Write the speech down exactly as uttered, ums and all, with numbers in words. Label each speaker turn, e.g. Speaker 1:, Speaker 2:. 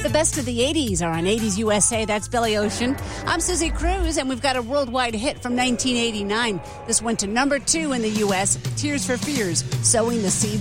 Speaker 1: The best of the eighties are on eighties U S A. That's Billy Ocean. I'm Susie Cruz, and we've got a worldwide hit from nineteen eighty-nine. This went to number two in the U S. Tears for Fears, Sowing the Seeds